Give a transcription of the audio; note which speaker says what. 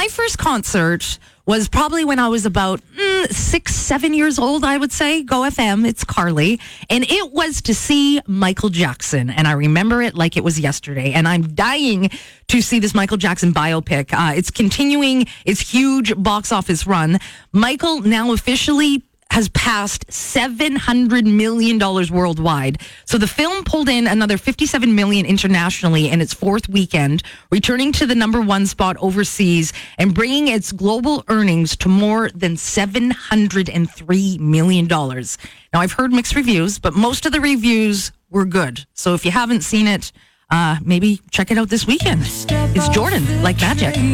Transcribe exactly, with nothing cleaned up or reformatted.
Speaker 1: my first concert was probably when I was about mm, six, seven years old, I would say. Go F M, it's Carly. And it was to see Michael Jackson. And I remember it like it was yesterday. And I'm dying to see this Michael Jackson biopic. Uh, it's continuing its huge box office run. Michael now officially has passed seven hundred million dollars worldwide. So the film pulled in another fifty-seven million dollars internationally in its fourth weekend, returning to the number one spot overseas and bringing its global earnings to more than seven hundred three million dollars. Now, I've heard mixed reviews, but most of the reviews were good. So if you haven't seen it, uh, maybe check it out this weekend. It's Jordan, like magic.